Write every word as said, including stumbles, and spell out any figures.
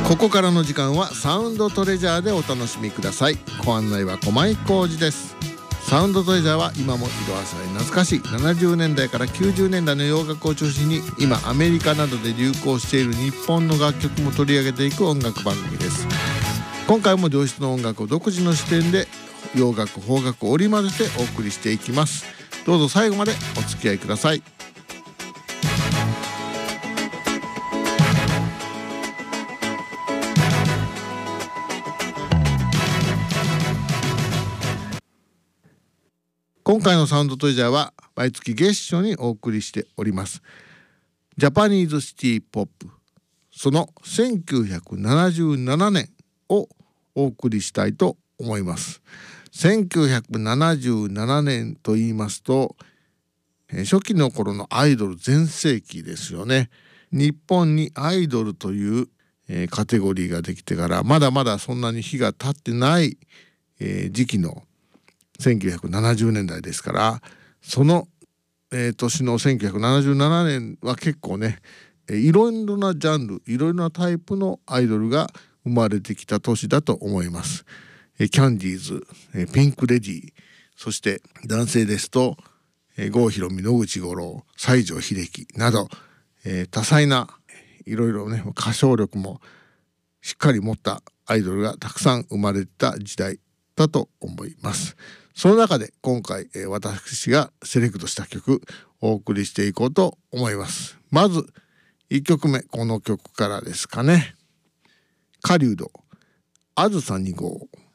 ここからの時間はサウンドトレジャーでお楽しみください。ご案内は駒井浩二です。サウンドトレジャーは今も色あせない懐かしいななじゅうねんだいからきゅうじゅうねんだいの洋楽を中心に今アメリカなどで流行している日本の楽曲も取り上げていく音楽番組です。今回も良質の音楽を独自の視点で洋楽邦楽を織り交ぜてお送りしていきます。どうぞ最後までお付き合いください。今回のサウンドトレジャーは毎月月初にお送りしておりますジャパニーズシティポップ、そのせんきゅうひゃくななじゅうななねんをお送りしたいと思います。せんきゅうひゃくななじゅうななねんと言いますと初期の頃のアイドル全盛期ですよね。日本にアイドルというカテゴリーができてからまだまだそんなに日が経ってない時期のせんきゅうひゃくななじゅうねんだいですから、その、えー、年のせんきゅうひゃくななじゅうななねんは結構ね、いろいろなジャンルいろいろなタイプのアイドルが生まれてきた年だと思います。キャンディーズ、ピンクレディー、そして男性ですと郷ひろみ、野口五郎、西城秀樹など、えー、多彩ないろいろね歌唱力もしっかり持ったアイドルがたくさん生まれた時代だと思います。その中で今回、えー、私がセレクトした曲をお送りしていこうと思います。まずいっきょくめ、この曲からですかね。狩人あずさにごう。